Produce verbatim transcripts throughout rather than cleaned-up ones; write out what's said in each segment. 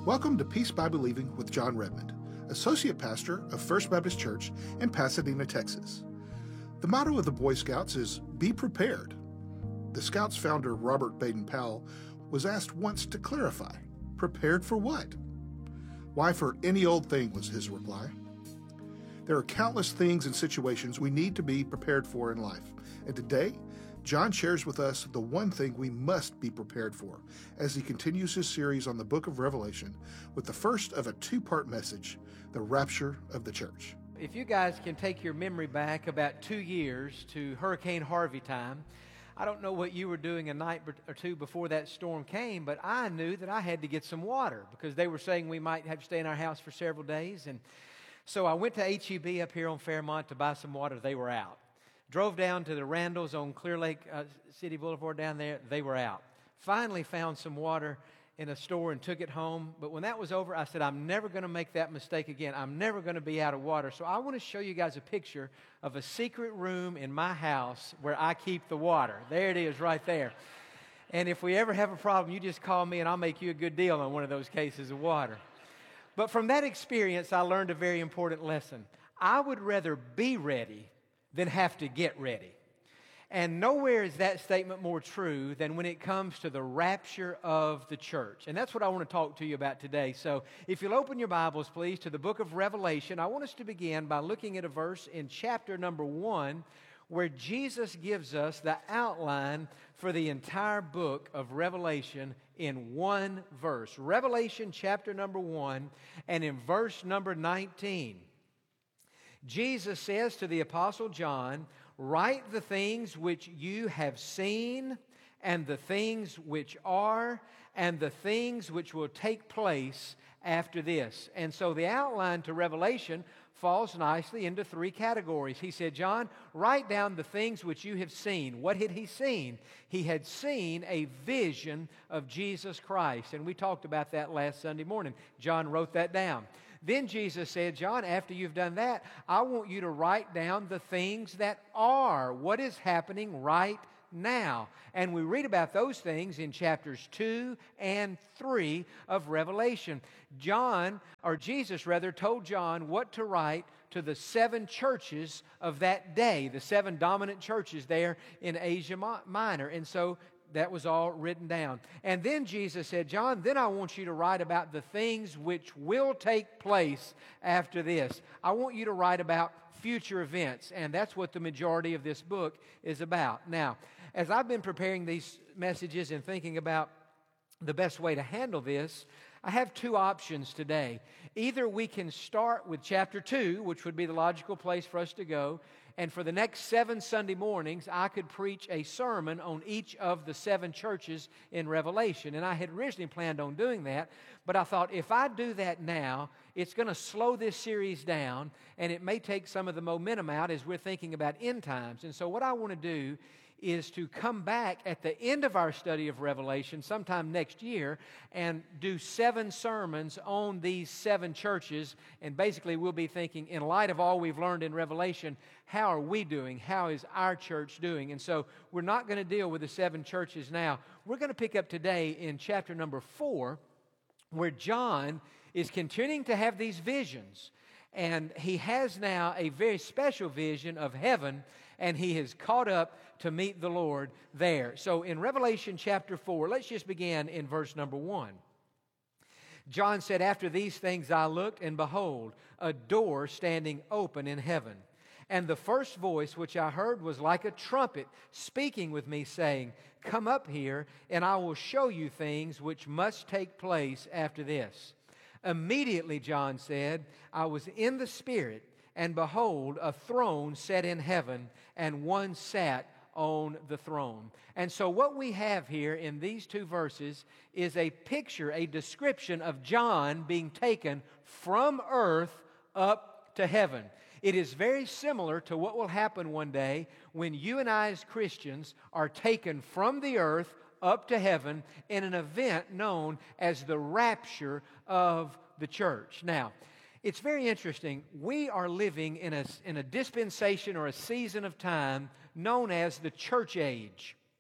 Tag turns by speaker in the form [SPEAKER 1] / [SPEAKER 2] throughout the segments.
[SPEAKER 1] Welcome to Peace by Believing with John Redmond, Associate Pastor of First Baptist Church in Pasadena, Texas. The motto of the Boy Scouts is, "Be prepared." The Scouts founder, Robert Baden-Powell, was asked once to clarify, prepared for what? Why, for any old thing, was his reply. There are countless things and situations we need to be prepared for in life, and today, John shares with us the one thing we must be prepared for as he continues his series on the book of Revelation with the first of a two-part message, the rapture of the church.
[SPEAKER 2] If you guys can take your memory back about two years to Hurricane Harvey time, I don't know what you were doing a night or two before that storm came, but I knew that I had to get some water because they were saying we might have to stay in our house for several days. And so I went to H E B up here on Fairmont to buy some water. They were out. Drove down to the Randalls on Clear Lake uh, City Boulevard down there. They were out. Finally found some water in a store and took it home. But when that was over, I said, I'm never going to make that mistake again. I'm never going to be out of water. So I want to show you guys a picture of a secret room in my house where I keep the water. There it is right there. And if we ever have a problem, you just call me and I'll make you a good deal on one of those cases of water. But from that experience, I learned a very important lesson. I would rather be ready than have to get ready. And nowhere is that statement more true than when it comes to the rapture of the church. And that's what I want to talk to you about today. So if you'll open your Bibles, please, to the book of Revelation, I want us to begin by looking at a verse in chapter number one where Jesus gives us the outline for the entire book of Revelation in one verse. Revelation chapter number one and in verse number nineteen. Jesus says to the Apostle John, "Write the things which you have seen, and the things which are, and the things which will take place after this." And so the outline to Revelation falls nicely into three categories. He said, John, write down the things which you have seen. What had he seen? He had seen a vision of Jesus Christ. And we talked about that last Sunday morning. John wrote that down. Then Jesus said, John, after you've done that, I want you to write down the things that are, what is happening right now. And we read about those things in chapters two and three of Revelation. John, or Jesus rather, told John what to write to the seven churches of that day, the seven dominant churches there in Asia Minor. And so that was all written down. And then Jesus said, John, then I want you to write about the things which will take place after this. I want you to write about future events. And that's what the majority of this book is about. Now, as I've been preparing these messages and thinking about the best way to handle this, I have two options today. Either we can start with chapter two, which would be the logical place for us to go, and for the next seven Sunday mornings, I could preach a sermon on each of the seven churches in Revelation. And I had originally planned on doing that, but I thought if I do that now, it's going to slow this series down, and it may take some of the momentum out as we're thinking about end times. And so what I want to do is to come back at the end of our study of Revelation sometime next year and do seven sermons on these seven churches. And basically we'll be thinking, in light of all we've learned in Revelation, how are we doing? How is our church doing? And so we're not going to deal with the seven churches now. We're going to pick up today in chapter number four, where John is continuing to have these visions. And he has now a very special vision of heaven, and he has caught up to meet the Lord there. So in Revelation chapter four, let's just begin in verse number one. John said, "After these things I looked, and behold, a door standing open in heaven. And the first voice which I heard was like a trumpet speaking with me, saying, 'Come up here, and I will show you things which must take place after this.' Immediately," John said, "I was in the Spirit, and behold, a throne set in heaven, and one sat on the throne." And so what we have here in these two verses is a picture, a description of John being taken from earth up to heaven. It is very similar to what will happen one day when you and I as Christians are taken from the earth up to heaven in an event known as the rapture of the church. Now, it's very interesting. We are living in a, in a dispensation or a season of time known as the church age.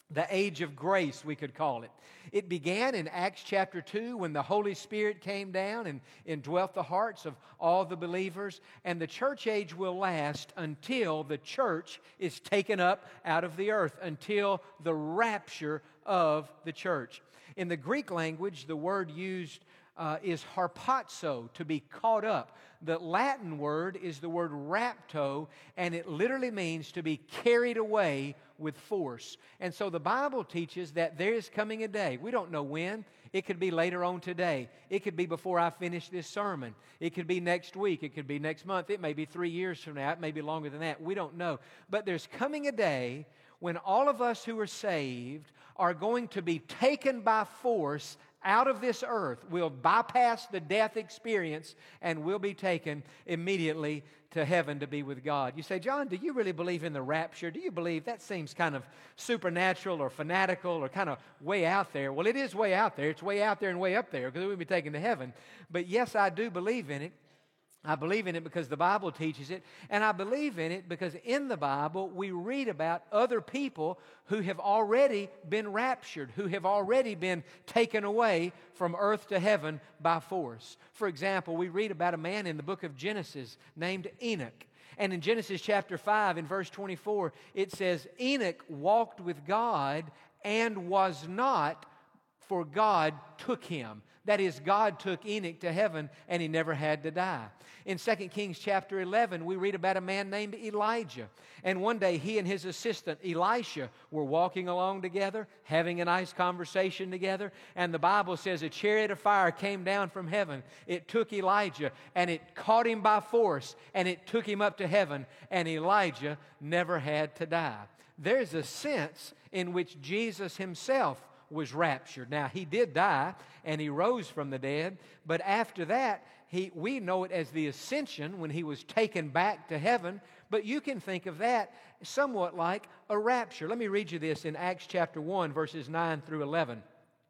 [SPEAKER 2] The age of grace, we could call it. It began in Acts chapter two when the Holy Spirit came down and indwelt the hearts of all the believers. And the church age will last until the church is taken up out of the earth, until the rapture of the church. In the Greek language, the word used uh, is harpazo, to be caught up. The Latin word is the word rapto, and it literally means to be carried away with force. And so the Bible teaches that there is coming a day. We don't know when. It could be later on today. It could be before I finish this sermon. It could be next week. It could be next month. It may be three years from now. It may be longer than that. We don't know. But there's coming a day when all of us who are saved are going to be taken by force out of this earth. We'll bypass the death experience and we'll be taken immediately to heaven to be with God. You say, John, do you really believe in the rapture? Do you believe that seems kind of supernatural or fanatical or kind of way out there? Well, it is way out there. It's way out there and way up there because we'll be taken to heaven. But yes, I do believe in it. I believe in it because the Bible teaches it, and I believe in it because in the Bible we read about other people who have already been raptured, who have already been taken away from earth to heaven by force. For example, we read about a man in the book of Genesis named Enoch. And in Genesis chapter five, in verse twenty-four, it says, Enoch walked with God and was not, for God took him. That is, God took Enoch to heaven and he never had to die. In Second Kings chapter eleven, we read about a man named Elijah. And one day he and his assistant Elisha were walking along together, having a nice conversation together. And the Bible says a chariot of fire came down from heaven. It took Elijah and it caught him by force and it took him up to heaven. And Elijah never had to die. There's a sense in which Jesus himself was raptured. Now, he did die, and he rose from the dead, but after that, he, we know it as the ascension, when he was taken back to heaven, but you can think of that somewhat like a rapture. Let me read you this in Acts chapter one, verses nine through eleven.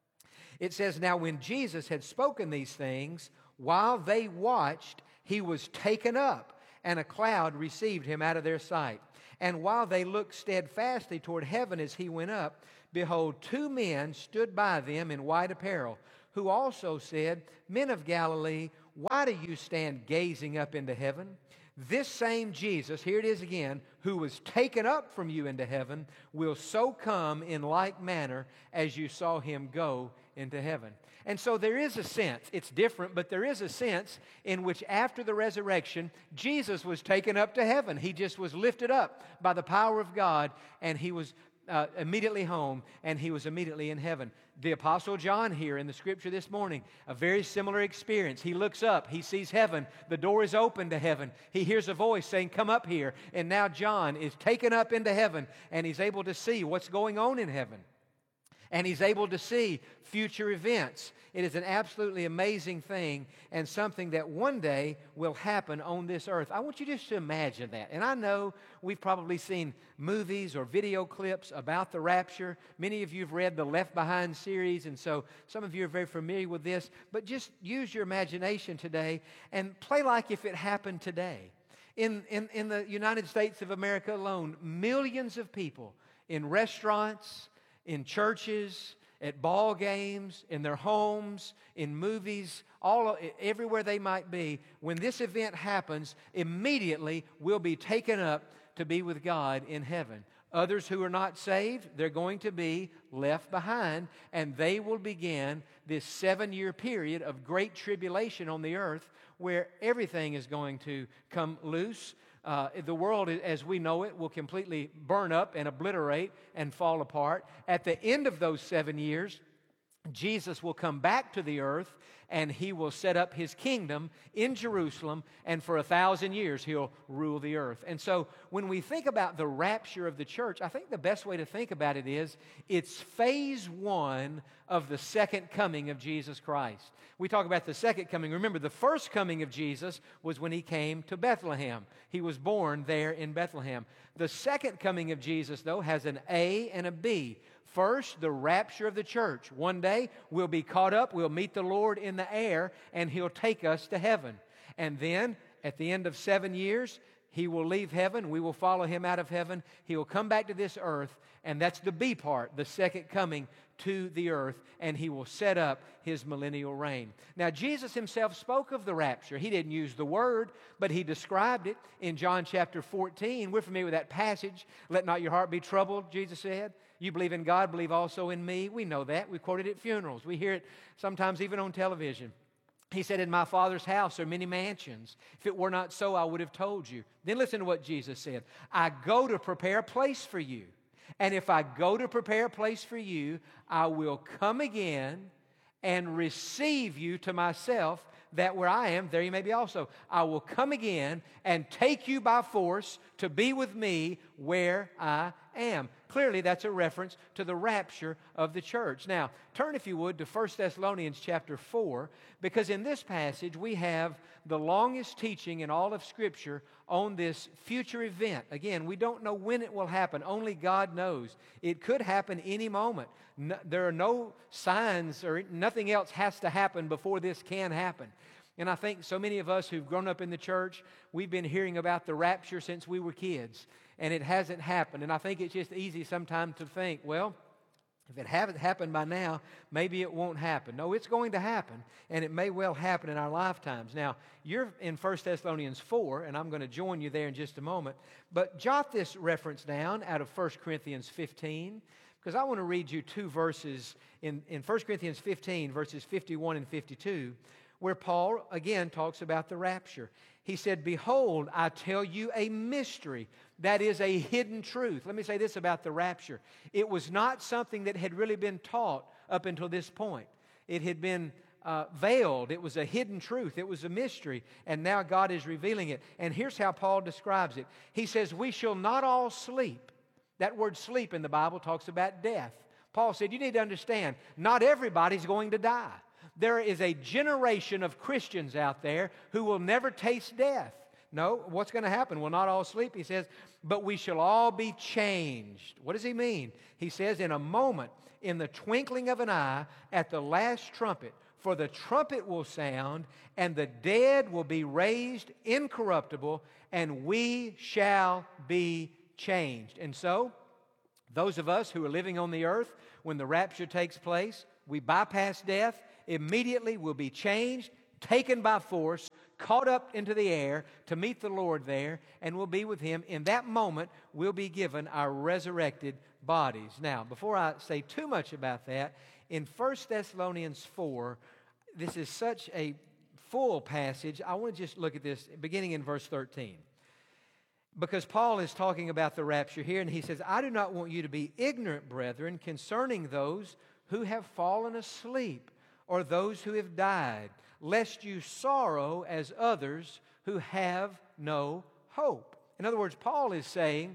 [SPEAKER 2] It says, Now when Jesus had spoken these things, while they watched, he was taken up, and a cloud received him out of their sight. And while they looked steadfastly toward heaven as he went up, behold, two men stood by them in white apparel, who also said, Men of Galilee, why do you stand gazing up into heaven? This same Jesus, here it is again, who was taken up from you into heaven, will so come in like manner as you saw him go into heaven. And so there is a sense, it's different, but there is a sense in which after the resurrection, Jesus was taken up to heaven. He just was lifted up by the power of God, and he was uh, immediately home, and he was immediately in heaven. The Apostle John here in the Scripture this morning, a very similar experience. He looks up, he sees heaven, the door is open to heaven. He hears a voice saying, Come up here. And now John is taken up into heaven, and he's able to see what's going on in heaven. And he's able to see future events. It is an absolutely amazing thing and something that one day will happen on this earth. I want you just to imagine that. And I know we've probably seen movies or video clips about the rapture. Many of you have read the Left Behind series, and so some of you are very familiar with this. But just use your imagination today and play like if it happened today. In, in, in the United States of America alone, millions of people in restaurants, in churches, at ball games, in their homes, in movies, all everywhere they might be, when this event happens, immediately we'll be taken up to be with God in heaven. Others who are not saved, they're going to be left behind, and they will begin this seven-year period of great tribulation on the earth where everything is going to come loose. Uh, the world as we know it will completely burn up and obliterate and fall apart. At the end of those seven years, Jesus will come back to the earth and he will set up his kingdom in Jerusalem, and for a thousand years he'll rule the earth. And so when we think about the rapture of the church, I think the best way to think about it is it's phase one of the second coming of Jesus Christ. We talk about the second coming. Remember, the first coming of Jesus was when he came to Bethlehem. He was born there in Bethlehem. The second coming of Jesus, though, has an A and a B. First, the rapture of the church. One day, we'll be caught up, we'll meet the Lord in the air, and he'll take us to heaven. And then, at the end of seven years, He will leave heaven. We will follow Him out of heaven. He will come back to this earth, and that's the B part, the second coming to the earth, and He will set up His millennial reign. Now, Jesus Himself spoke of the rapture. He didn't use the word, but He described it in John chapter fourteen. We're familiar with that passage. Let not your heart be troubled, Jesus said. You believe in God, believe also in me. We know that. We quote it at funerals. We hear it sometimes even on television. He said, in my Father's house are many mansions. If it were not so, I would have told you. Then listen to what Jesus said. I go to prepare a place for you. And if I go to prepare a place for you, I will come again and receive you to myself, that where I am, there you may be also. I will come again and take you by force to be with me where I am. Clearly, that's a reference to the rapture of the church. Now, turn, if you would, to First Thessalonians chapter four, because in this passage we have the longest teaching in all of Scripture on this future event. Again, we don't know when it will happen. Only God knows. It could happen any moment. No, there are no signs or nothing else has to happen before this can happen. And I think so many of us who've grown up in the church, we've been hearing about the rapture since we were kids, and it hasn't happened. And I think it's just easy sometimes to think, well, if it hasn't happened by now, maybe it won't happen. No, it's going to happen, and it may well happen in our lifetimes. Now, you're in First Thessalonians four, and I'm going to join you there in just a moment. But jot this reference down out of First Corinthians fifteen, because I want to read you two verses in, in First Corinthians fifteen, verses fifty-one and fifty-two, where Paul, again, talks about the rapture. He said, behold, I tell you a mystery. That is a hidden truth. Let me say this about the rapture. It was not something that had really been taught up until this point. It had been uh, veiled. It was a hidden truth. It was a mystery. And now God is revealing it. And here's how Paul describes it. He says, we shall not all sleep. That word sleep in the Bible talks about death. Paul said, you need to understand, not everybody's going to die. There is a generation of Christians out there who will never taste death. No, what's going to happen? We'll not all sleep, he says, but we shall all be changed. What does he mean? He says, in a moment, in the twinkling of an eye, at the last trumpet, for the trumpet will sound, and the dead will be raised incorruptible, and we shall be changed. And so, those of us who are living on the earth, when the rapture takes place, we bypass death, immediately will be changed, taken by force, caught up into the air to meet the Lord there, and we'll be with Him. In that moment, we'll be given our resurrected bodies. Now, before I say too much about that, in First Thessalonians four, this is such a full passage. I want to just look at this beginning in verse thirteen. Because Paul is talking about the rapture here, and he says, I do not want you to be ignorant, brethren, concerning those who have fallen asleep, or those who have died, lest you sorrow as others who have no hope. In other words, Paul is saying,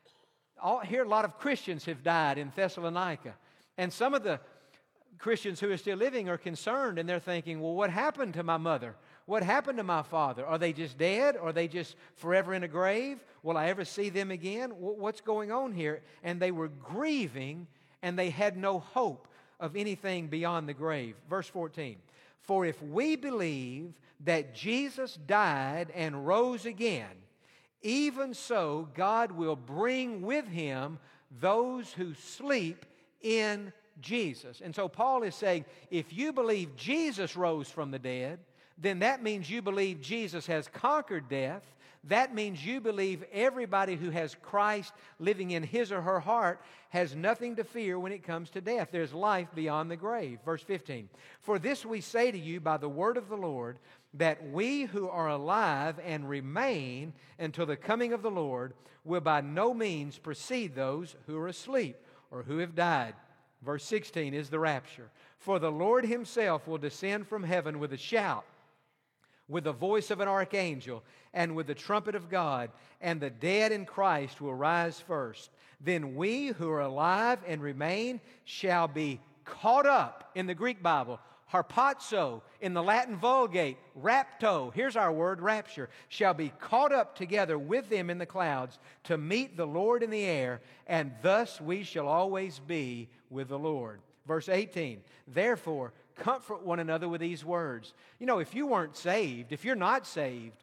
[SPEAKER 2] all, here a lot of Christians have died in Thessalonica. And some of the Christians who are still living are concerned, and they're thinking, well, what happened to my mother? What happened to my father? Are they just dead? Are they just forever in a grave? Will I ever see them again? What's going on here? And they were grieving, and they had no hope of anything beyond the grave. Verse fourteen, for if we believe that Jesus died and rose again, even so God will bring with Him those who sleep in Jesus. And so Paul is saying, if you believe Jesus rose from the dead, then that means you believe Jesus has conquered death. That means you believe everybody who has Christ living in his or her heart has nothing to fear when it comes to death. There's life beyond the grave. Verse fifteen, for this we say to you by the word of the Lord, that we who are alive and remain until the coming of the Lord will by no means precede those who are asleep or who have died. Verse sixteen is the rapture. For the Lord Himself will descend from heaven with a shout, with the voice of an archangel, and with the trumpet of God, and the dead in Christ will rise first. Then we who are alive and remain shall be caught up, in the Greek Bible, harpazo, in the Latin Vulgate, rapto, here's our word, rapture, shall be caught up together with them in the clouds to meet the Lord in the air, and thus we shall always be with the Lord. Verse eighteen, therefore, comfort one another with these words. You know, if you weren't saved, if you're not saved,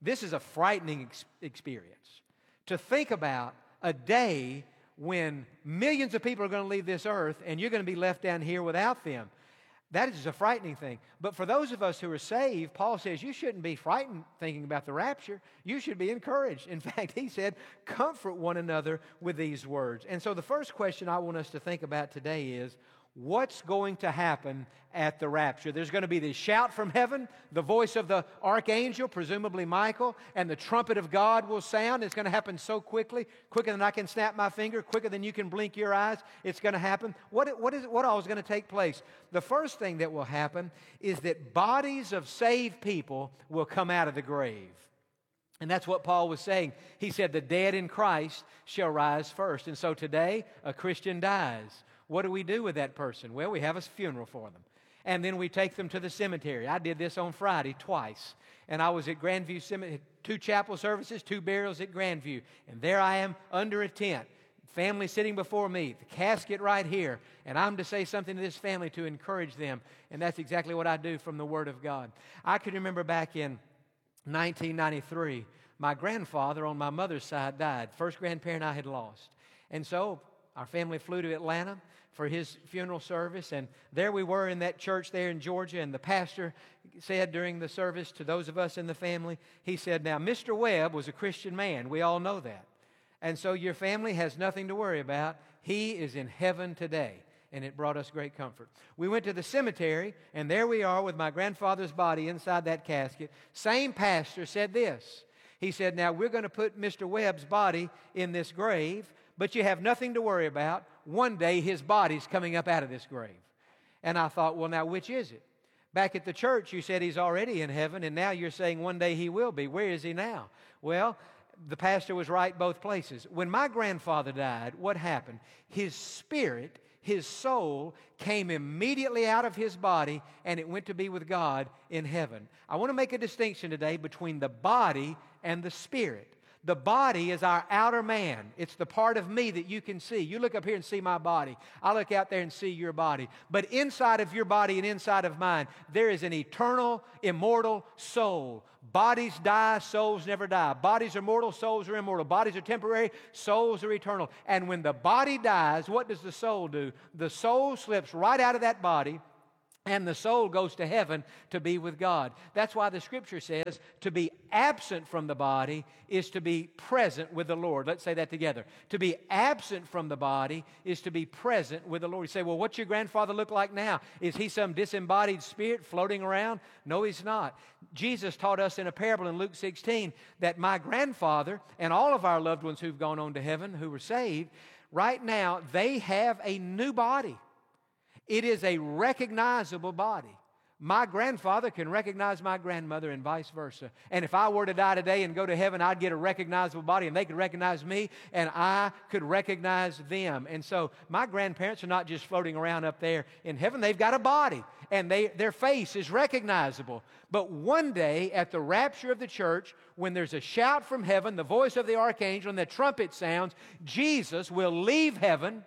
[SPEAKER 2] This is a frightening ex- experience. To think about a day when millions of people are going to leave this earth and you're going to be left down here without them. That is a frightening thing. But for those of us who are saved, Paul says you shouldn't be frightened thinking about the rapture. You should be encouraged. In fact, he said, comfort one another with these words. And so the first question I want us to think about today is, what's going to happen at the rapture? There's going to be this shout from heaven, the voice of the archangel, presumably Michael, and the trumpet of God will sound. It's going to happen so quickly, quicker than I can snap my finger, quicker than you can blink your eyes. It's going to happen. What, what, is, what all is going to take place? The first thing that will happen is that bodies of saved people will come out of the grave. And that's what Paul was saying. He said, the dead in Christ shall rise first. And so today, a Christian dies. What do we do with that person? Well, we have a funeral for them. And then we take them to the cemetery. I did this on Friday twice. And I was at Grandview Cemetery, two chapel services, two burials at Grandview. And there I am under a tent, family sitting before me, the casket right here. And I'm to say something to this family to encourage them. And that's exactly what I do from the Word of God. I can remember back in nineteen ninety-three, my grandfather on my mother's side died. First grandparent I had lost. And so our family flew to Atlanta for his funeral service, and there we were in that church there in Georgia, and the pastor said during the service to those of us in the family, he said, now, Mister Webb was a Christian man. We all know that. And so your family has nothing to worry about. He is in heaven today. And it brought us great comfort. We went to the cemetery, and there we are with my grandfather's body inside that casket. Same pastor said this. He said, now, we're going to put Mister Webb's body in this grave, but you have nothing to worry about. One day his body's coming up out of this grave. And I thought, well, now, which is it? Back at the church, you said he's already in heaven, and now you're saying one day he will be. Where is he now? Well, the pastor was right both places. When my grandfather died, what happened? His spirit, his soul, came immediately out of his body, and it went to be with God in heaven. I want to make a distinction today between the body and the spirit. The body is our outer man. It's the part of me that you can see. You look up here and see my body. I look out there and see your body. But inside of your body and inside of mine, there is an eternal, immortal soul. Bodies die, souls never die. Bodies are mortal, souls are immortal. Bodies are temporary, souls are eternal. And when the body dies, what does the soul do? The soul slips right out of that body, and the soul goes to heaven to be with God. That's why the Scripture says to be absent from the body is to be present with the Lord. Let's say that together. To be absent from the body is to be present with the Lord. You say, well, what's your grandfather look like now? Is he some disembodied spirit floating around? No, he's not. Jesus taught us in a parable in Luke sixteen that my grandfather and all of our loved ones who've gone on to heaven, who were saved, right now they have a new body. It is a recognizable body. My grandfather can recognize my grandmother and vice versa. And if I were to die today and go to heaven, I'd get a recognizable body, and they could recognize me, and I could recognize them. And so my grandparents are not just floating around up there in heaven. They've got a body, and they, their face is recognizable. But one day at the rapture of the church, when there's a shout from heaven, the voice of the archangel, and the trumpet sounds, Jesus will leave heaven.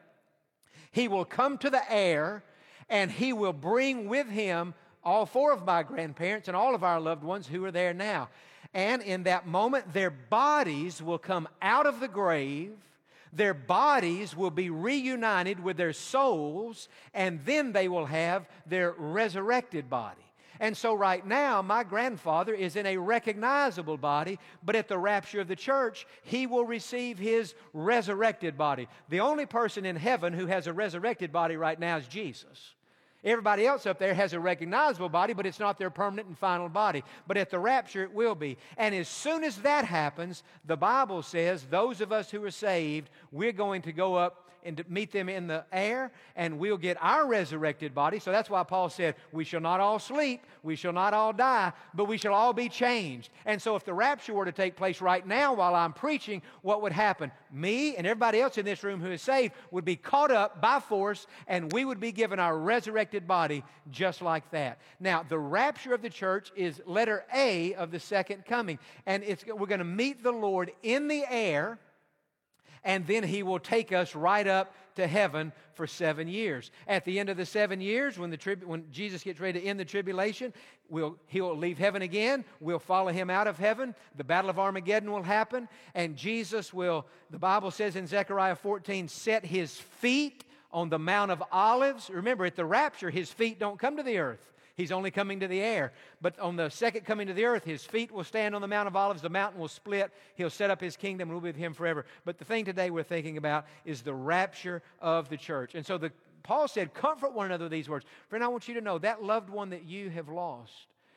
[SPEAKER 2] He will come to the air, and He will bring with Him all four of my grandparents and all of our loved ones who are there now. And in that moment, their bodies will come out of the grave. Their bodies will be reunited with their souls, and then they will have their resurrected body. And so right now, my grandfather is in a recognizable body, but at the rapture of the church, he will receive his resurrected body. The only person in heaven who has a resurrected body right now is Jesus. Everybody else up there has a recognizable body, but it's not their permanent and final body. But at the rapture, it will be. And as soon as that happens, the Bible says those of us who are saved, we're going to go up and to meet them in the air, and we'll get our resurrected body. So that's why Paul said, we shall not all sleep, we shall not all die, but we shall all be changed. And so if the rapture were to take place right now while I'm preaching, what would happen? Me and everybody else in this room who is saved would be caught up by force, and we would be given our resurrected body just like that. Now, the rapture of the church is letter A of the second coming, and it's, we're going to meet the Lord in the air. and then He will take us right up to heaven for seven years. At the end of the seven years, when the trib- when Jesus gets ready to end the tribulation, we'll, He'll leave heaven again. We'll follow Him out of heaven. The Battle of Armageddon will happen, and Jesus will, the Bible says in Zechariah fourteen, set His feet on the Mount of Olives. Remember, at the rapture, His feet don't come to the earth. He's only coming to the air. But on the second coming to the earth, His feet will stand on the Mount of Olives. The mountain will split. He'll set up His kingdom, and we'll be with Him forever. But the thing today we're thinking about is the rapture of the church. And so the, Paul said, comfort one another with these words. Friend, I want you to know that loved one that you have lost,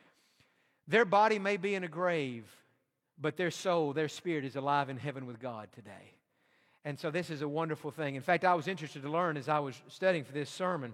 [SPEAKER 2] their body may be in a grave, but their soul, their spirit is alive in heaven with God today. And so this is a wonderful thing. In fact, I was interested to learn as I was studying for this sermon.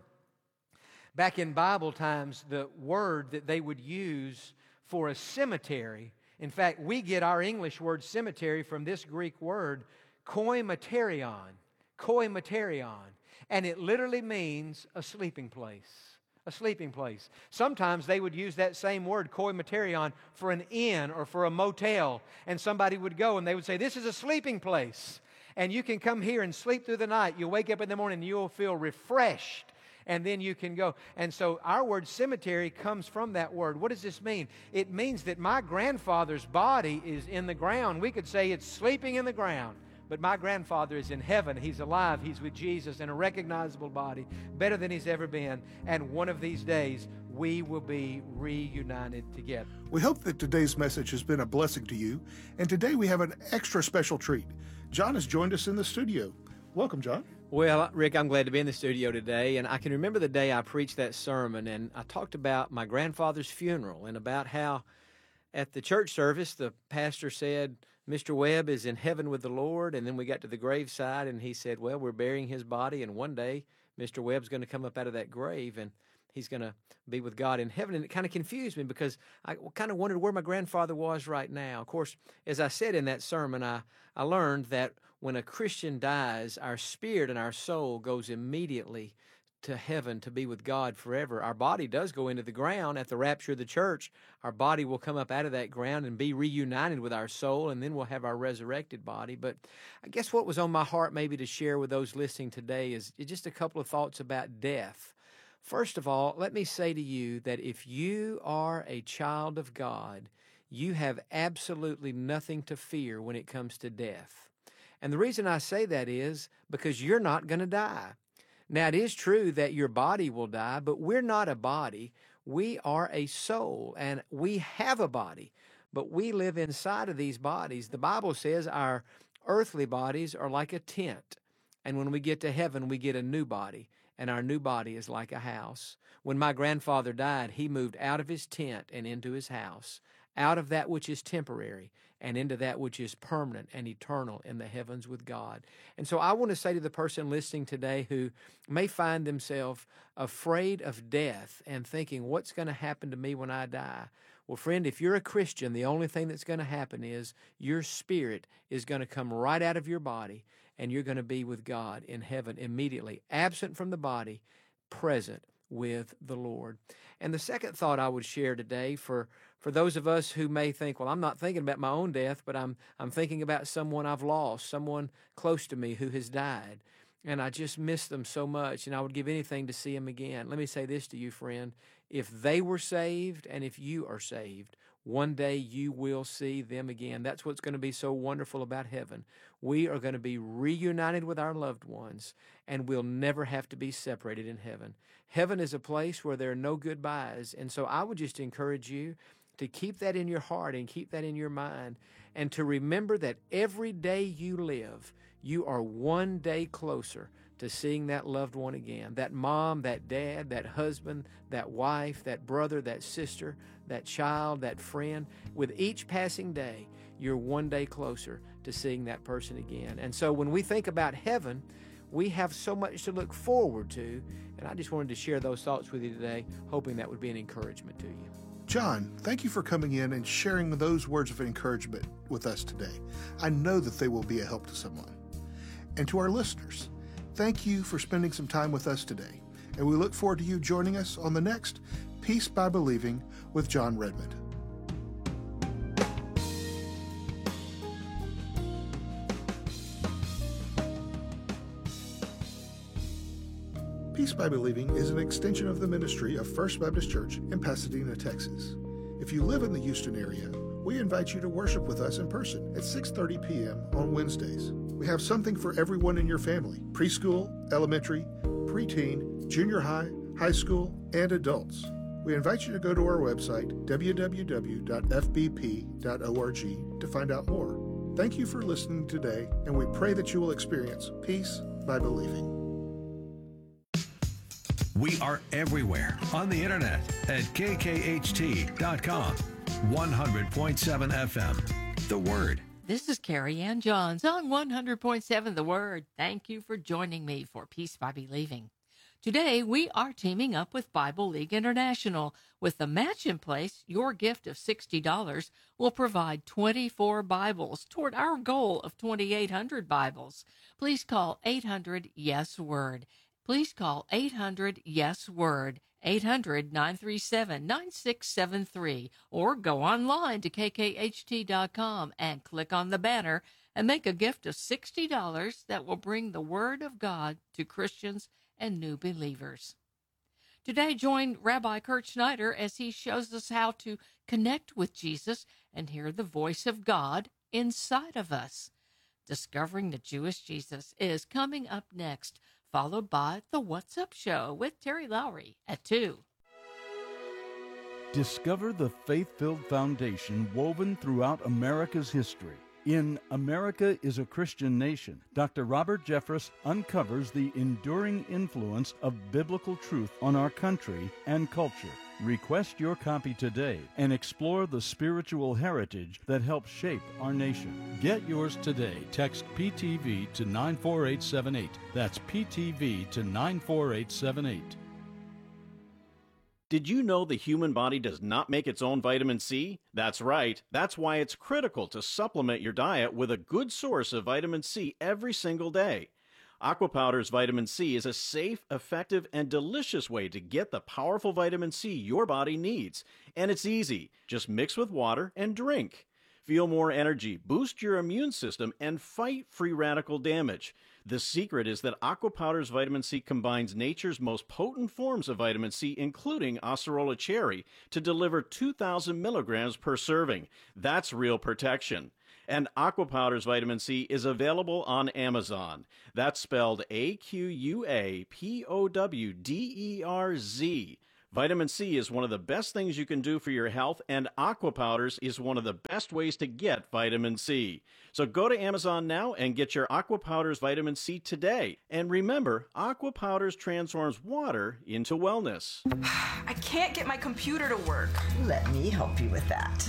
[SPEAKER 2] Back in Bible times, the word that they would use for a cemetery, in fact, we get our English word cemetery from this Greek word, koimaterion, koimaterion, and it literally means a sleeping place, a sleeping place. Sometimes they would use that same word, koimaterion, for an inn or for a motel, and somebody would go and they would say, this is a sleeping place, and you can come here and sleep through the night. You'll wake up in the morning and you'll feel refreshed. And then you can go. And so our word cemetery comes from that word. What does this mean? It means that my grandfather's body is in the ground. We could say it's sleeping in the ground. But my grandfather is in heaven. He's alive. He's with Jesus in a recognizable body, better than he's ever been. And one of these days, we will be reunited together.
[SPEAKER 1] We hope that today's message has been a blessing to you. And today we have an extra special treat. John has joined us in the studio. Welcome, John.
[SPEAKER 2] Well, Rick, I'm glad to be in the studio today, and I can remember the day I preached that sermon, and I talked about my grandfather's funeral and about how at the church service the pastor said, Mister Webb is in heaven with the Lord, and then we got to the graveside, and he said, well, we're burying his body, and one day Mister Webb's going to come up out of that grave, and he's going to be with God in heaven. And it kind of confused me because I kind of wondered where my grandfather was right now. Of course, as I said in that sermon, I, I learned that when a Christian dies, our spirit and our soul goes immediately to heaven to be with God forever. Our body does go into the ground at the rapture of the church. Our body will come up out of that ground and be reunited with our soul, and then we'll have our resurrected body. But I guess what was on my heart maybe to share with those listening today is just a couple of thoughts about death. First of all, let me say to you that if you are a child of God, you have absolutely nothing to fear when it comes to death. And the reason I say that is because you're not going to die. Now, it is true that your body will die, but we're not a body. We are a soul, and we have a body, but we live inside of these bodies. The Bible says our earthly bodies are like a tent, and when we get to heaven, we get a new body, and our new body is like a house. When my grandfather died, he moved out of his tent and into his house, out of that which is temporary and into that which is permanent and eternal in the heavens with God. And so I want to say to the person listening today who may find themselves afraid of death and thinking, what's going to happen to me when I die? Well, friend, if you're a Christian, the only thing that's going to happen is your spirit is going to come right out of your body, and you're going to be with God in heaven immediately, absent from the body, present with the Lord. And the second thought I would share today for, for those of us who may think, well, I'm not thinking about my own death, but I'm, I'm thinking about someone I've lost, someone close to me who has died, and I just miss them so much, and I would give anything to see them again. Let me say this to you, friend. If they were saved and if you are saved, one day you will see them again. That's what's going to be so wonderful about heaven. We are going to be reunited with our loved ones, and we'll never have to be separated in heaven. Heaven is a place where there are no goodbyes, and so I would just encourage you to keep that in your heart and keep that in your mind, and to remember that every day you live, you are one day closer to seeing that loved one again, that mom, that dad, that husband, that wife, that brother, that sister, that child, that friend. With each passing day, you're one day closer to seeing that person again. And so when we think about heaven, we have so much to look forward to, and I just wanted to share those thoughts with you today, hoping that would be an encouragement to you.
[SPEAKER 1] John, thank you for coming in and sharing those words of encouragement with us today. I know that they will be a help to someone. And to our listeners, thank you for spending some time with us today, and we look forward to you joining us on the next Peace by Believing with John Redmond. Peace by Believing is an extension of the ministry of First Baptist Church in Pasadena, Texas. If you live in the Houston area, we invite you to worship with us in person at six thirty p.m. on Wednesdays. We have something for everyone in your family: preschool, elementary, preteen, junior high, high school, and adults. We invite you to go to our website, w w w dot f b p dot org, to find out more. Thank you for listening today, and we pray that you will experience peace by believing.
[SPEAKER 3] We are everywhere on the internet at k k h t dot com. one hundred point seven F M. The Word.
[SPEAKER 4] This is Carrie Ann Johns on one hundred point seven The Word. Thank you for joining me for Peace by Believing. Today, we are teaming up with Bible League International. With the match in place, your gift of sixty dollars will provide twenty-four Bibles toward our goal of twenty-eight hundred Bibles. Please call eight hundred yes word. Please call eight hundred yes word, eight hundred nine three seven nine six seven three, or go online to k k h t dot com and click on the banner and make a gift of sixty dollars that will bring the Word of God to Christians and new believers. Today, join Rabbi Kurt Schneider as he shows us how to connect with Jesus and hear the voice of God inside of us. Discovering the Jewish Jesus is coming up next, followed by the What's Up Show with Terry Lowry at two.
[SPEAKER 5] Discover the faith-filled foundation woven throughout America's history. In America is a Christian Nation, Doctor Robert Jeffress uncovers the enduring influence of biblical truth on our country and culture. Request your copy today and explore the spiritual heritage that helps shape our nation. Get yours today. Text P T V to nine four eight seven eight. That's P T V to nine four eight seven eight.
[SPEAKER 6] Did you know the human body does not make its own vitamin C? That's right. That's why it's critical to supplement your diet with a good source of vitamin C every single day. Aquapowder's vitamin C is a safe, effective, and delicious way to get the powerful vitamin C your body needs. And it's easy. Just mix with water and drink. Feel more energy, boost your immune system, and fight free radical damage. The secret is that Aquapowder's vitamin C combines nature's most potent forms of vitamin C, including Acerola cherry, to deliver two thousand milligrams per serving. That's real protection. And Aquapowder's vitamin C is available on Amazon. That's spelled A Q U A P O W D E R Z. Vitamin C is one of the best things you can do for your health, and Aquapowders is one of the best ways to get vitamin C. So go to Amazon now and get your Aquapowders vitamin C today. And remember, Aquapowders transforms water into wellness.
[SPEAKER 7] I can't get my computer to work.
[SPEAKER 8] Let me help you with that.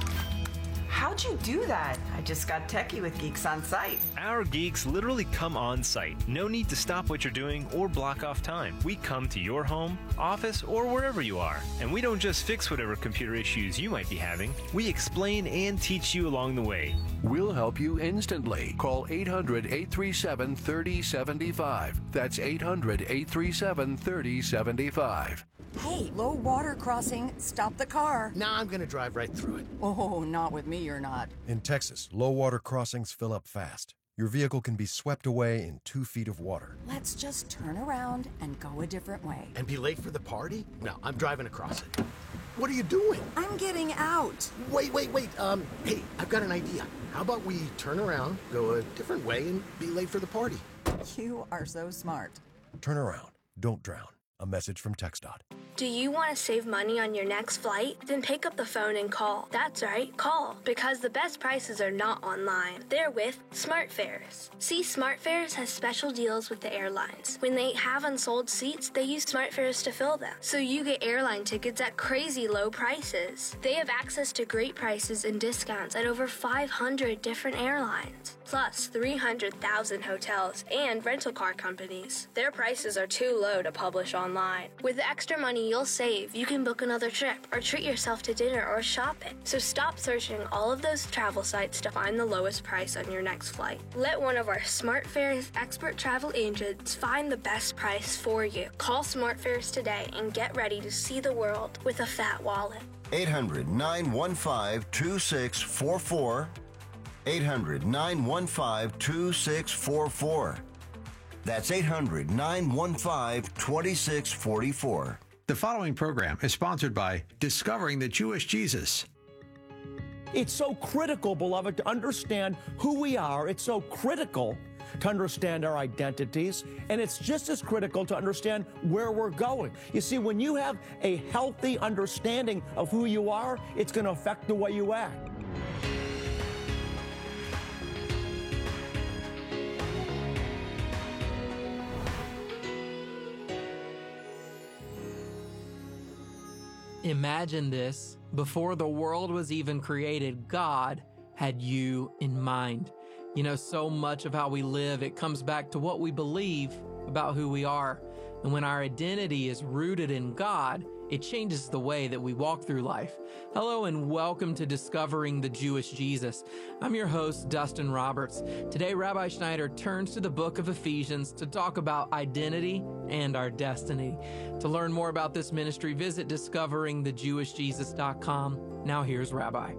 [SPEAKER 7] How'd you do that?
[SPEAKER 8] I just got techie with Geeks on Site.
[SPEAKER 9] Our geeks literally come on site. No need to stop what you're doing or block off time. We come to your home, office, or wherever you are. And we don't just fix whatever computer issues you might be having. We explain and teach you along the way.
[SPEAKER 10] We'll help you instantly. Call eight hundred, eight three seven, three oh seven five. That's eight hundred, eight three seven, three oh seven five.
[SPEAKER 11] Hey, low water crossing. Stop the car.
[SPEAKER 12] Nah, I'm gonna drive right through it.
[SPEAKER 11] Oh, not with me, you're not.
[SPEAKER 13] In Texas, low water crossings fill up fast. Your vehicle can be swept away in two feet of water.
[SPEAKER 11] Let's just turn around and go a different way.
[SPEAKER 12] And be late for the party? No, I'm driving across it. What are you doing?
[SPEAKER 11] I'm getting out.
[SPEAKER 12] Wait, wait, wait. Um, hey, I've got an idea. How about we turn around, go a different way, and be late for the party?
[SPEAKER 11] You are so smart.
[SPEAKER 13] Turn around. Don't drown. A message from TxDOT.
[SPEAKER 14] Do you want to save money on your next flight? Then pick up the phone and call. That's right, call. Because the best prices are not online. They're with SmartFares. See, SmartFares has special deals with the airlines. When they have unsold seats, they use SmartFares to fill them. So you get airline tickets at crazy low prices. They have access to great prices and discounts at over five hundred different airlines. Plus three hundred thousand hotels and rental car companies. Their prices are too low to publish online. With the extra money you'll save, you can book another trip or treat yourself to dinner or shopping. So stop searching all of those travel sites to find the lowest price on your next flight. Let one of our SmartFares expert travel agents find the best price for you. Call SmartFares today and get ready to see the world with a fat wallet.
[SPEAKER 15] eight hundred, nine one five, two six four four. eight hundred, nine one five, two six four four. That's eight hundred, nine one five, two six four four.
[SPEAKER 3] The following program is sponsored by Discovering the Jewish Jesus.
[SPEAKER 16] It's so critical, beloved, to understand who we are. It's so critical to understand our identities, and it's just as critical to understand where we're going. You see, when you have a healthy understanding of who you are, it's going to affect the way you act.
[SPEAKER 17] Imagine this. Before the world was even created, God had you in mind. You know, so much of how we live, it comes back to what we believe about who we are. And when our identity is rooted in God, it changes the way that we walk through life. Hello and welcome to Discovering the Jewish Jesus. I'm your host, Dustin Roberts. Today, Rabbi Schneider turns to the book of Ephesians to talk about identity and our destiny. To learn more about this ministry, visit discovering the jewish jesus dot com. Now here's Rabbi.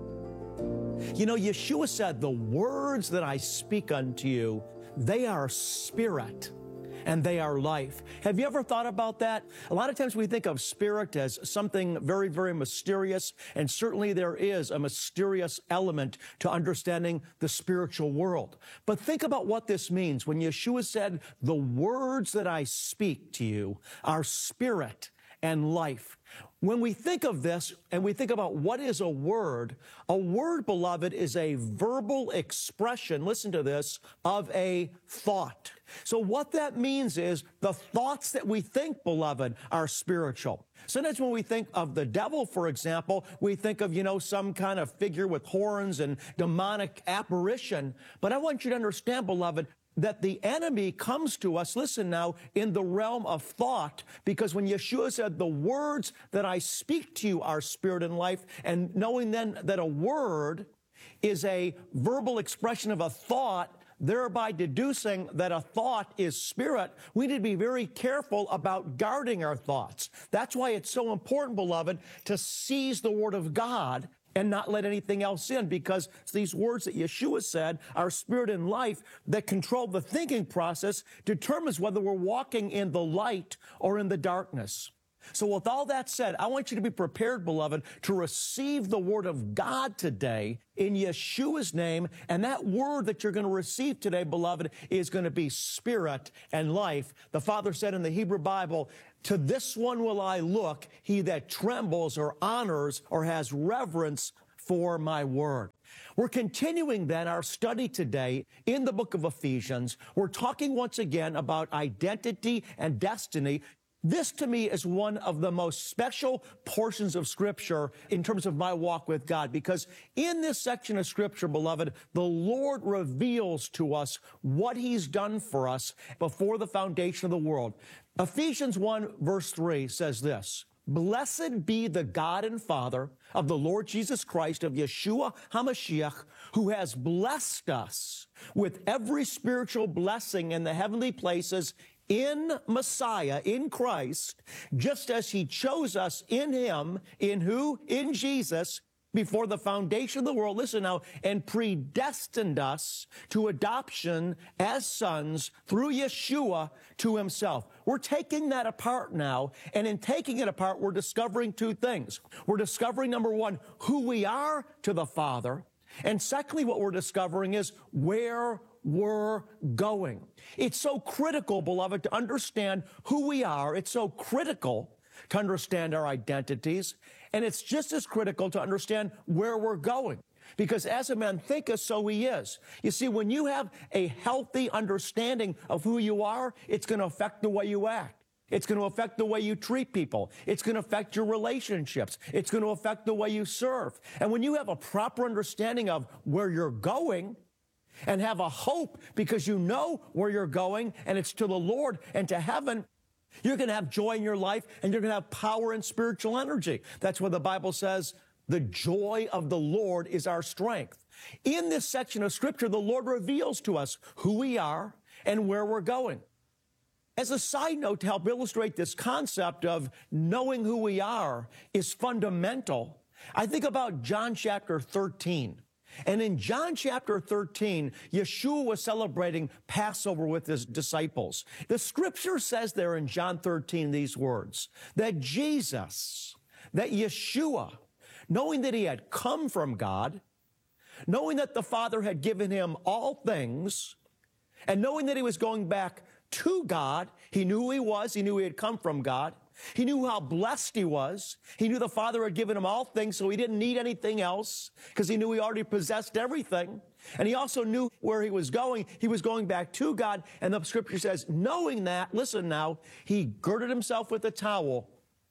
[SPEAKER 16] You know, Yeshua said, the words that I speak unto you, they are spirit and they are life. Have you ever thought about that? A lot of times we think of spirit as something very, very mysterious, and certainly there is a mysterious element to understanding the spiritual world. But think about what this means when Yeshua said, the words that I speak to you are spirit and life. When we think of this and we think about what is a word, a word, beloved, is a verbal expression, listen to this, of a thought. So what that means is the thoughts that we think, beloved, are spiritual. Sometimes when we think of the devil, for example, we think of, you know, some kind of figure with horns and demonic apparition. But I want you to understand, beloved, that the enemy comes to us, listen now, in the realm of thought, because when Yeshua said, the words that I speak to you are spirit and life, and knowing then that a word is a verbal expression of a thought, thereby deducing that a thought is spirit, we need to be very careful about guarding our thoughts. That's why it's so important, beloved, to seize the word of God and not let anything else in, because these words that Yeshua said are spirit and life that control the thinking process determines whether we're walking in the light or in the darkness. So with all that said, I want you to be prepared, beloved, to receive the word of God today in Yeshua's name. And that word that you're going to receive today, beloved, is going to be spirit and life. The Father said in the Hebrew Bible, to this one will I look, he that trembles or honors or has reverence for my word. We're continuing then our study today in the book of Ephesians. We're talking once again about identity and destiny. This, to me, is one of the most special portions of Scripture in terms of my walk with God, because in this section of Scripture, beloved, the Lord reveals to us what He's done for us before the foundation of the world. Ephesians one, verse three says this, blessed be the God and Father of the Lord Jesus Christ, of Yeshua HaMashiach, who has blessed us with every spiritual blessing in the heavenly places in Messiah, in Christ, just as He chose us in Him, in who? In Jesus, before the foundation of the world, listen now, and predestined us to adoption as sons through Yeshua to Himself. We're taking that apart now, and in taking it apart, we're discovering two things. We're discovering, number one, who we are to the Father, and secondly, what we're discovering is where we're going. It's so critical, beloved, to understand who we are. It's so critical to understand our identities. And it's just as critical to understand where we're going. Because as a man thinketh, so he is. You see, when you have a healthy understanding of who you are, it's going to affect the way you act. It's going to affect the way you treat people. It's going to affect your relationships. It's going to affect the way you serve. And when you have a proper understanding of where you're going, and have a hope because you know where you're going, and it's to the Lord and to heaven, you're going to have joy in your life, and you're going to have power and spiritual energy. That's what the Bible says, the joy of the Lord is our strength. In this section of Scripture, the Lord reveals to us who we are and where we're going. As a side note, to help illustrate this concept of knowing who we are is fundamental, I think about John chapter thirteen. And in John chapter thirteen, Yeshua was celebrating Passover with his disciples. The scripture says there in John thirteen these words, that Jesus, that Yeshua, knowing that he had come from God, knowing that the Father had given him all things, and knowing that he was going back to God, he knew who he was, he knew he had come from God, he knew how blessed he was, he knew the Father had given him all things, so he didn't need anything else, because he knew he already possessed everything, and he also knew where he was going. He was going back to God, and the scripture says, knowing that, listen now, he girded himself with a towel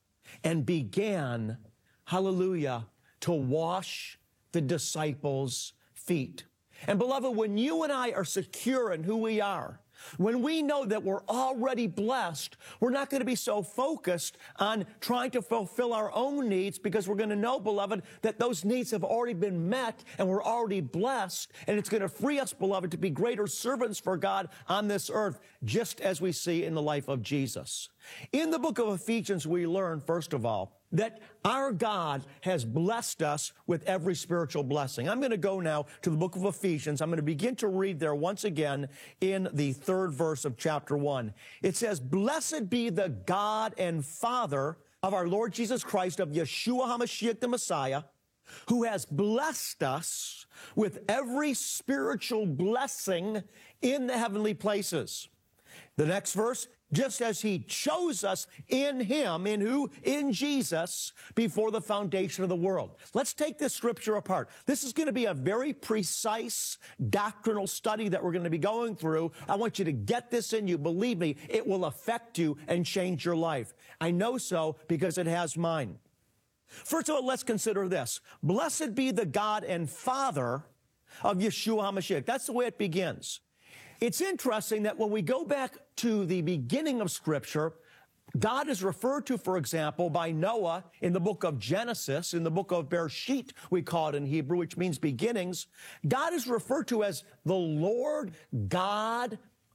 [SPEAKER 16] and began, hallelujah, to wash the disciples' feet. And beloved, when you and I are secure in who we are, when we know that we're already blessed, we're not going to be so focused on trying to fulfill our own needs, because we're going to know, beloved, that those needs have already been met and we're already blessed. And it's going to free us, beloved, to be greater servants for God on this earth, just as we see in the life of Jesus. In the book of Ephesians, we learn, first of all, that our God has blessed us with every spiritual blessing. I'm going to go now to the book of Ephesians. I'm going to begin to read there once again in the third verse of chapter one. It says, "Blessed be the God and Father of our Lord Jesus Christ, of Yeshua HaMashiach the Messiah, who has blessed us with every spiritual blessing in the heavenly places." The next verse, just as he chose us in him, in who? In Jesus, before the foundation of the world. Let's take this scripture apart. This is going to be a very precise doctrinal study that we're going to be going through. I want you to get this in you. Believe me, it will affect you and change your life. I know so because it has mine. First of all, let's consider this. Blessed be the God and Father of Yeshua HaMashiach. That's the way it begins. It's interesting that when we go back to the beginning of Scripture, God is referred to, for example, by Noah in the book of Genesis, in the book of Bereshit, we call it in Hebrew, which means beginnings. God is referred to as the Lord God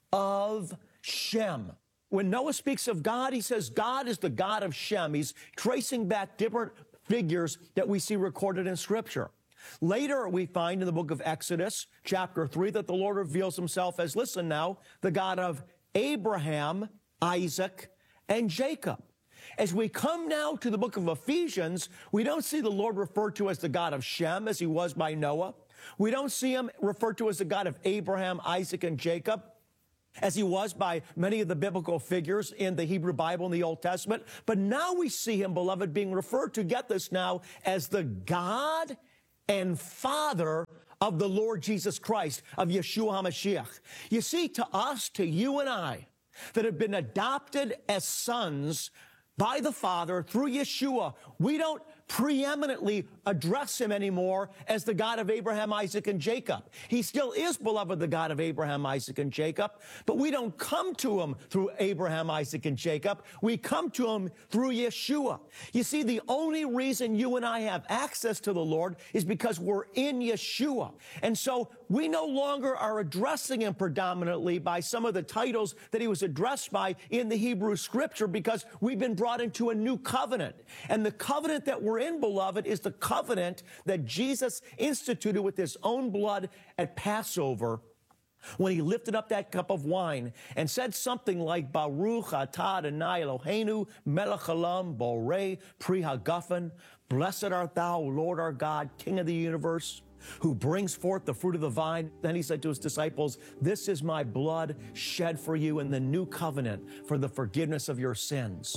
[SPEAKER 16] of Shem. When Noah speaks of God, he says God is the God of Shem. He's tracing back different figures that we see recorded in Scripture. Later, we find in the book of Exodus, chapter three, that the Lord reveals himself as, listen now, the God of Abraham, Isaac, and Jacob. As we come now to the book of Ephesians, we don't see the Lord referred to as the God of Shem, as he was by Noah. We don't see him referred to as the God of Abraham, Isaac, and Jacob, as he was by many of the biblical figures in the Hebrew Bible in the Old Testament. But now we see him, beloved, being referred to, get this now, as the God and Father of the Lord Jesus Christ, of Yeshua HaMashiach. You see, to us, to you and I, that have been adopted as sons by the Father through Yeshua, we don't preeminently address him anymore as the God of Abraham, Isaac, and Jacob. He still is, beloved, the God of Abraham, Isaac, and Jacob, but we don't come to him through Abraham, Isaac, and Jacob. We come to him through Yeshua. You see, the only reason you and I have access to the Lord is because we're in Yeshua. And so we no longer are addressing him predominantly by some of the titles that he was addressed by in the Hebrew Scripture, because we've been brought into a new covenant. And the covenant that we're in, beloved, is the covenant that Jesus instituted with his own blood at Passover, when he lifted up that cup of wine and said something like, Baruch atah Adonai Eloheinu melech haolam borei pri hagafen. Blessed art thou, Lord our God, King of the universe, who brings forth the fruit of the vine. Then he said to his disciples, this is my blood shed for you in the new covenant for the forgiveness of your sins.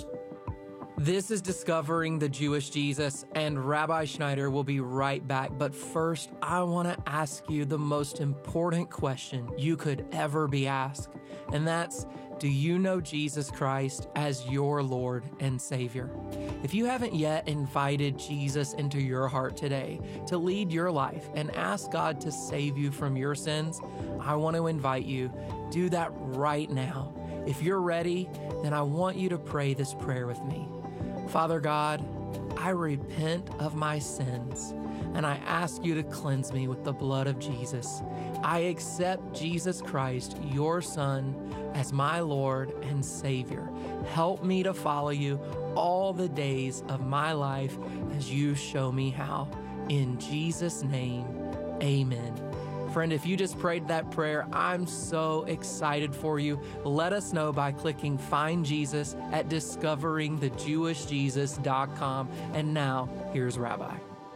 [SPEAKER 17] This is Discovering the Jewish Jesus, and Rabbi Schneider will be right back. But first, I want to ask you the most important question you could ever be asked, and that's, do you know Jesus Christ as your Lord and Savior? If you haven't yet invited Jesus into your heart today to lead your life and ask God to save you from your sins, I want to invite you, do that right now. If you're ready, then I want you to pray this prayer with me. Father God, I repent of my sins, and I ask you to cleanse me with the blood of Jesus. I accept Jesus Christ, your Son, as my Lord and Savior. Help me to follow you all the days of my life as you show me how. In Jesus' name, Amen. Friend, if you just prayed that prayer, I'm so excited for you. Let us know by clicking Find Jesus at discovering the jewish jesus dot com. And now, here's Rabbi.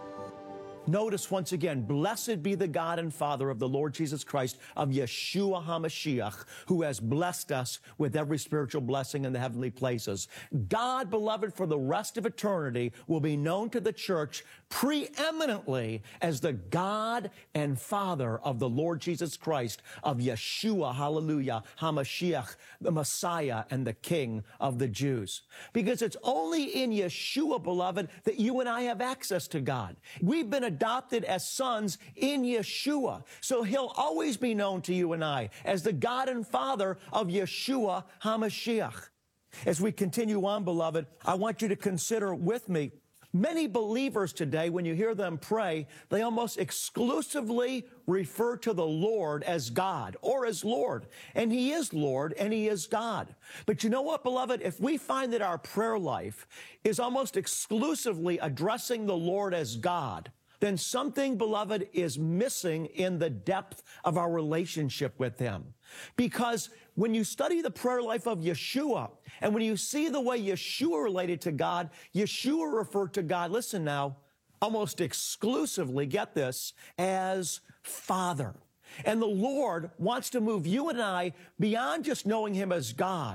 [SPEAKER 16] Notice once again, blessed be the God and Father of the Lord Jesus Christ, of Yeshua HaMashiach, who has blessed us with every spiritual blessing in the heavenly places. God, beloved, for the rest of eternity will be known to the church preeminently as the God and Father of the Lord Jesus Christ, of Yeshua, hallelujah, HaMashiach, the Messiah and the King of the Jews. Because it's only in Yeshua, beloved, that you and I have access to God. We've been adopted as sons in Yeshua. So he'll always be known to you and I as the God and Father of Yeshua HaMashiach. As we continue on, beloved, I want you to consider with me, many believers today, when you hear them pray, they almost exclusively refer to the Lord as God or as Lord. And he is Lord and he is God. But you know what, beloved? If we find that our prayer life is almost exclusively addressing the Lord as God, then something, beloved, is missing in the depth of our relationship with him. Because when you study the prayer life of Yeshua, and when you see the way Yeshua related to God, Yeshua referred to God, listen now, almost exclusively, get this, as Father. And the Lord wants to move you and I beyond just knowing him as God.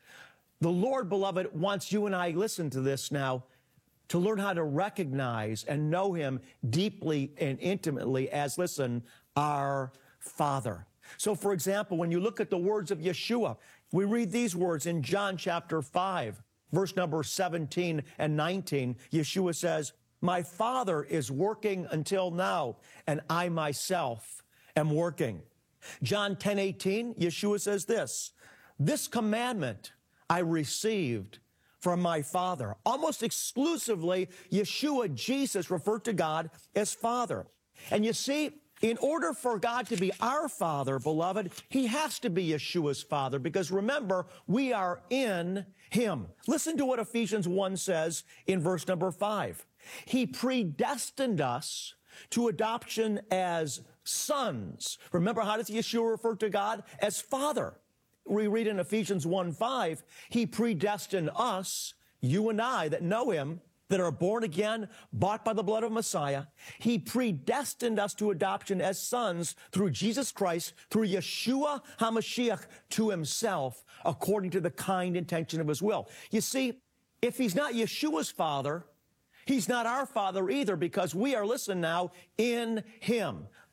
[SPEAKER 16] The Lord, beloved, wants you and I, listen to this now, to learn how to recognize and know him deeply and intimately as, listen, our Father. So, for example, when you look at the words of Yeshua, we read these words in John chapter five, verse number seventeen and nineteen. Yeshua says, "My Father is working until now, and I myself am working." John ten eighteen, Yeshua says this, "This commandment I received from my Father." Almost exclusively, Yeshua, Jesus, referred to God as Father. And you see, in order for God to be our Father, beloved, he has to be Yeshua's Father, because remember, we are in him. Listen to what Ephesians one says in verse number five. He predestined us to adoption as sons. Remember, how does Yeshua refer to God? As Father. We read in Ephesians one five, he predestined us, you and I that know him, that are born again, bought by the blood of Messiah. He predestined us to adoption as sons through Jesus Christ, through Yeshua HaMashiach, to himself, according to the kind intention of his will. You see, if he's not Yeshua's Father, he's not our Father either, because we are, listen now, in him.